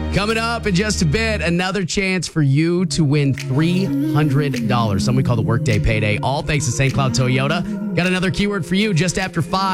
Coming up in just a bit, another chance for you to win $300. Something we call the Workday Payday. All thanks to St. Cloud Toyota. Got another keyword for you just after 5.